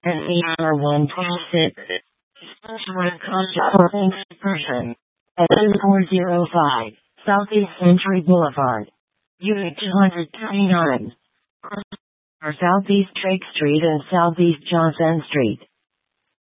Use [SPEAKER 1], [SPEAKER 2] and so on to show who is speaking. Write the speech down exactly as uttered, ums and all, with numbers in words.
[SPEAKER 1] and E R one twenty-six. Spokesman contact person. At two four zero five, Southeast Century Boulevard. Unit two twenty-nine. Or Southeast Drake Street and Southeast Johnson Street.